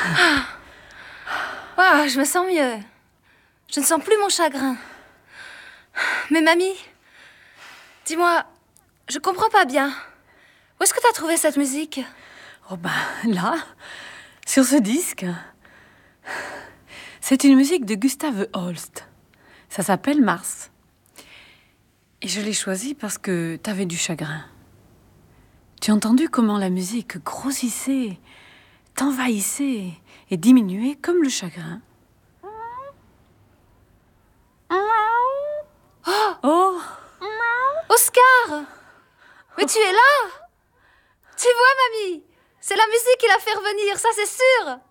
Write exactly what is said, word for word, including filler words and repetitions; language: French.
Ah, je me sens mieux. Je ne sens plus mon chagrin. Mais mamie, dis-moi, je comprends pas bien. Où est-ce que t'as trouvé cette musique? Oh ben, là, sur ce disque. C'est une musique de Gustav Holst. Ça s'appelle Mars. Et je l'ai choisie parce que t'avais du chagrin. Tu as entendu comment la musique grossissait, t'envahissait et diminuait comme le chagrin? Oh, Oh, Oscar! Mais tu es là? Tu vois, mamie? C'est la musique qui l'a fait revenir, ça c'est sûr!